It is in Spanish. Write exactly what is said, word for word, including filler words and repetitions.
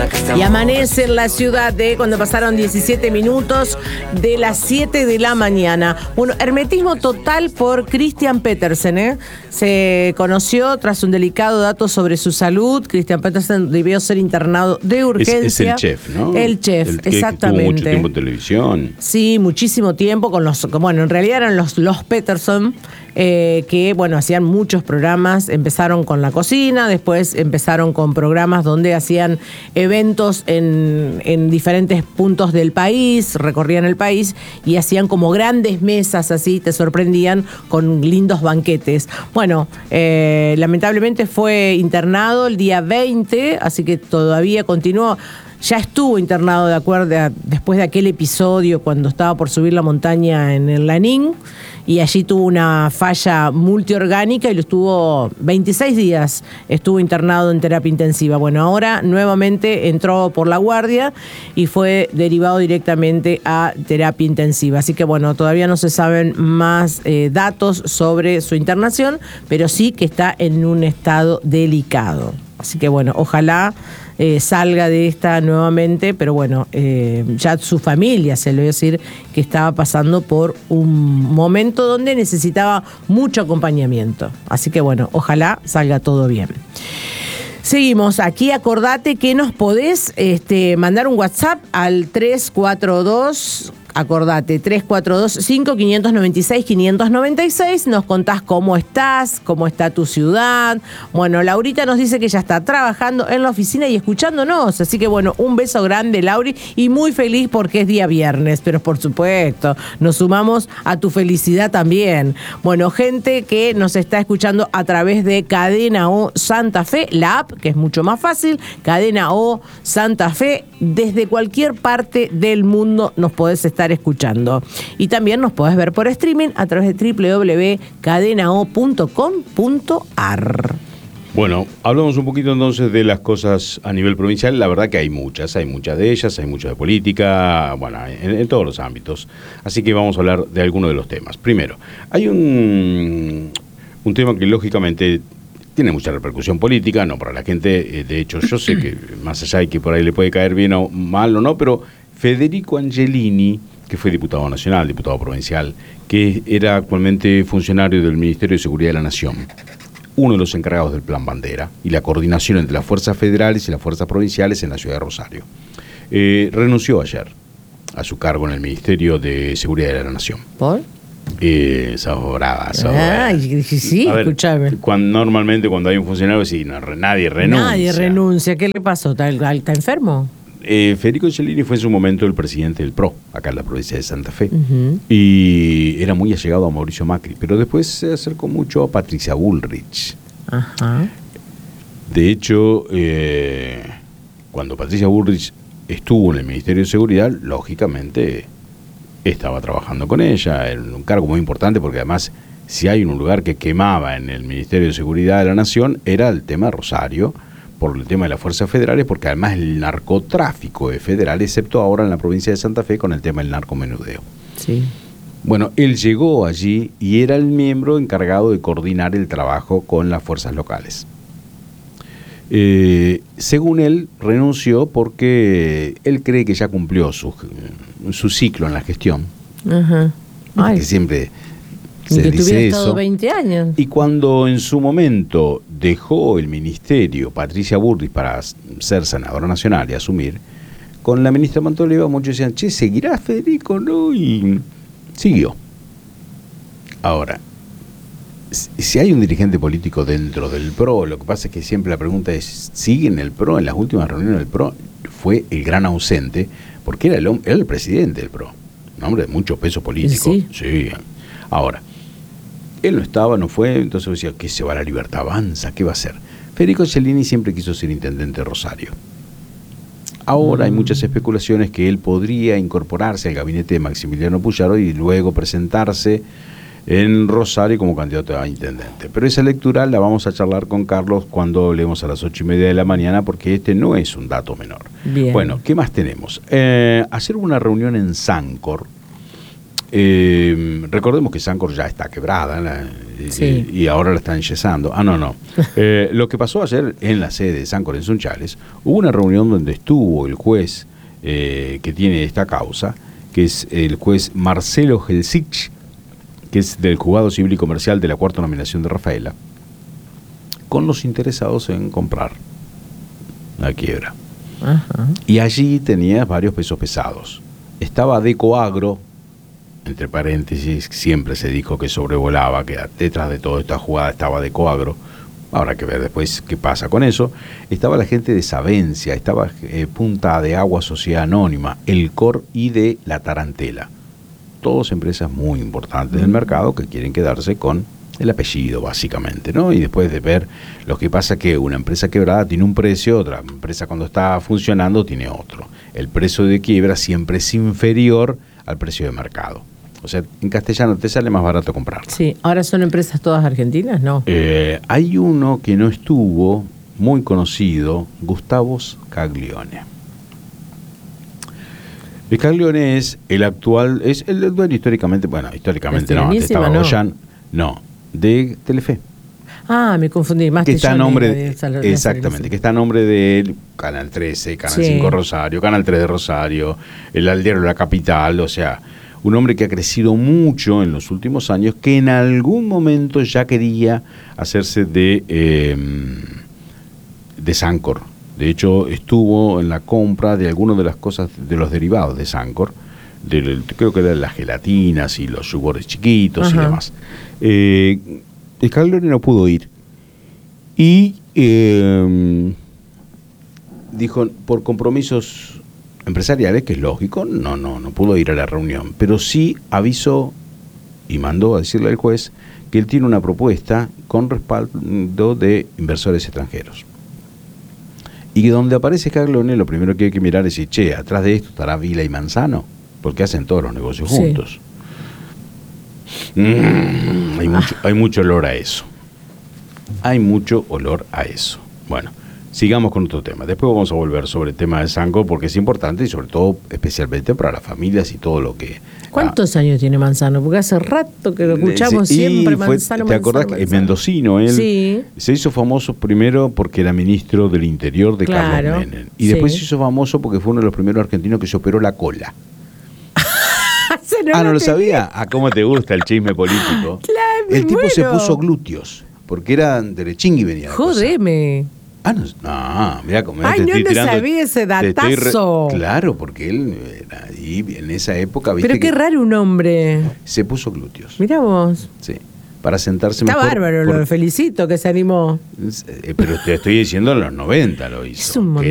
Y amanece en la ciudad de cuando pasaron diecisiete minutos de las siete de la mañana. Bueno, hermetismo total por Christian Petersen, ¿eh? Se conoció tras un delicado dato sobre su salud. Christian Petersen debió ser internado de urgencia. Es, es el chef, ¿no? El chef, el que exactamente. Tuvo mucho tiempo en televisión. Sí, muchísimo tiempo con los, bueno, en realidad eran los, los Peterson, eh, que, bueno, hacían muchos programas. Empezaron con la cocina, después empezaron con programas donde hacían eventos en, en diferentes puntos del país, recorrían el país y hacían como grandes mesas así, te sorprendían con lindos banquetes. Bueno, eh, lamentablemente fue internado el día veinte, así que todavía continuó. Ya estuvo internado de acuerdo a, después de aquel episodio cuando estaba por subir la montaña en el Lanín, y allí tuvo una falla multiorgánica y lo estuvo veintiséis días, estuvo internado en terapia intensiva. Bueno, ahora nuevamente entró por la guardia y fue derivado directamente a terapia intensiva. Así que bueno, todavía no se saben más eh, datos sobre su internación, pero sí que está en un estado delicado. Así que bueno, ojalá eh, salga de esta nuevamente, pero bueno, eh, ya su familia se le voy a decir que estaba pasando por un momento donde necesitaba mucho acompañamiento. Así que bueno, ojalá salga todo bien. Seguimos, aquí acordate que nos podés este, mandar un WhatsApp al tres cuatro dos... Acordate, tres cuatro dos, cinco cinco nueve seis, cinco nueve seis, nos contás cómo estás, cómo está tu ciudad. Bueno, Laurita nos dice que ya está trabajando en la oficina y escuchándonos, así que bueno, un beso grande, Lauri, y muy feliz porque es día viernes, pero por supuesto, nos sumamos a tu felicidad también. Bueno, gente que nos está escuchando a través de Cadena O Santa Fe, la app, que es mucho más fácil, Cadena O Santa Fe, desde cualquier parte del mundo nos podés estar escuchando. Y también nos podés ver por streaming a través de doble u doble u doble u punto cadena o punto com punto a r. Bueno, hablamos un poquito entonces de las cosas a nivel provincial. La verdad que hay muchas, hay muchas de ellas, hay mucho de política, bueno, en, en todos los ámbitos. Así que vamos a hablar de algunos de los temas. Primero, hay un, un tema que lógicamente tiene mucha repercusión política, no para la gente. De hecho, yo sé que más allá de que por ahí le puede caer bien o mal o no, pero Federico Angelini, que fue diputado nacional, diputado provincial, que era actualmente funcionario del Ministerio de Seguridad de la Nación, uno de los encargados del Plan Bandera y la coordinación entre las fuerzas federales y las fuerzas provinciales en la ciudad de Rosario, eh, renunció ayer a su cargo en el Ministerio de Seguridad de la Nación. ¿Por? Eh, esa brava, esa brava. Ay, sí, escuchame. Cuando, normalmente cuando hay un funcionario, sí, no, nadie renuncia. Nadie renuncia. ¿Qué le pasó? ¿Está, está enfermo? Eh, Federico Angelini fue en su momento el presidente del P R O, acá en la provincia de Santa Fe, uh-huh. y era muy allegado a Mauricio Macri, pero después se acercó mucho a Patricia Bullrich. Uh-huh. De hecho, eh, cuando Patricia Bullrich estuvo en el Ministerio de Seguridad, lógicamente estaba trabajando con ella, en un cargo muy importante, porque además, si hay un lugar que quemaba en el Ministerio de Seguridad de la Nación, era el tema Rosario, por el tema de las fuerzas federales, porque además el narcotráfico es federal, excepto ahora en la provincia de Santa Fe con el tema del narcomenudeo. Sí. Bueno, él llegó allí y era el miembro encargado de coordinar el trabajo con las fuerzas locales. Eh, según él, renunció porque él cree que ya cumplió su, su ciclo en la gestión. Ajá. Uh-huh. Que siempre se que dice estado eso. veinte años. Y cuando en su momento dejó el ministerio Patricia Bullrich para ser senadora nacional y asumir, con la ministra Mantolieva muchos decían, che, ¿seguirá Federico? ¿No? Y siguió. Ahora, si hay un dirigente político dentro del P R O, lo que pasa es que siempre la pregunta es, ¿sigue en el P R O? En las últimas reuniones del P R O fue el gran ausente, porque era el, era el presidente del P R O, un hombre de mucho peso político. Sí. Sí. Ahora, él no estaba, no fue, entonces decía, ¿qué se va a la libertad avanza? ¿Qué va a hacer? Federico Angelini siempre quiso ser intendente de Rosario. Ahora mm. hay muchas especulaciones que él podría incorporarse al gabinete de Maximiliano Puyaro y luego presentarse en Rosario como candidato a intendente. Pero esa lectura la vamos a charlar con Carlos cuando hablemos a las ocho y media de la mañana, porque este no es un dato menor. Bien. Bueno, ¿qué más tenemos? Eh, hacer una reunión en Sancor, eh, recordemos que Sancor ya está quebrada la, sí. y, y ahora la están enyesando. Ah, no, no. Eh, lo que pasó ayer en la sede de Sancor en Sunchales, hubo una reunión donde estuvo el juez eh, que tiene esta causa, que es el juez Marcelo Helsich, que es del Juzgado Civil y Comercial de la cuarta nominación de Rafaela, con los interesados en comprar la quiebra. Ajá. Y allí tenía varios pesos pesados. Estaba Decoagro, entre paréntesis, siempre se dijo que sobrevolaba, que detrás de toda esta jugada estaba Decoagro. Habrá que ver después qué pasa con eso. Estaba la gente de Savencia, estaba eh, Punta de Agua Sociedad Anónima, El Cor y de La Tarantela. Todas empresas muy importantes del mercado que quieren quedarse con el apellido, básicamente, ¿no? Y después de ver lo que pasa, que una empresa quebrada tiene un precio, otra empresa cuando está funcionando tiene otro. El precio de quiebra siempre es inferior al precio de mercado. O sea, en castellano te sale más barato comprarla. Sí, ahora son empresas todas argentinas, ¿no? Eh, hay uno que no estuvo, muy conocido, Gustavo Caglione. El Caglione es el actual, es el dueño históricamente, bueno, históricamente no, antes estaba no. Goyan, no, de Telefe. Ah, me confundí, más que está a nombre de, de, exactamente, que está a nombre de Canal trece, Canal sí. cinco Rosario, Canal tres de Rosario, el Aldero de la Capital, o sea, un hombre que ha crecido mucho en los últimos años, que en algún momento ya quería hacerse de, eh, de Sancor. De hecho, estuvo en la compra de algunas de las cosas, de los derivados de Sancor, de, creo que eran las gelatinas y los yogures chiquitos. Ajá. Y demás. Eh, el Caglione no pudo ir. Y eh, dijo, por compromisos empresariales, que es lógico, no, no, no pudo ir a la reunión. Pero sí avisó y mandó a decirle al juez que él tiene una propuesta con respaldo de inversores extranjeros. Y que donde aparece Caglione, lo primero que hay que mirar es decir, che, atrás de esto estará Vila y Manzano, porque hacen todos los negocios sí. juntos. Mm, hay, mucho, hay mucho olor a eso. Hay mucho olor a eso. Bueno, sigamos con otro tema. Después vamos a volver sobre el tema de Sancor, porque es importante y sobre todo, especialmente para las familias y todo lo que... ¿Cuántos ah, años tiene Manzano? Porque hace rato que lo escuchamos sí, siempre, fue, Manzano, ¿te acordás Manzano, que es mendocino? Él sí. se hizo famoso primero porque era ministro del Interior de claro, Carlos Menem. Y después sí. se hizo famoso porque fue uno de los primeros argentinos que se operó la cola. no ah, ¿no lo tenía. sabía? ¿A cómo te gusta el chisme político? Claro, el tipo bueno. se puso glúteos, porque era derechín y venía. Jodeme. Ah, no, no, mira cómo Ay, te no estoy lo tirando, sabía ese datazo. Re, claro, porque él era ahí en esa época, viste. Pero qué que raro un hombre. Se puso glúteos. Mirá vos. Sí. Para sentarse Está mejor. Está bárbaro, por... lo felicito que se animó. Eh, pero te estoy diciendo en los noventa lo hizo. Es un montón.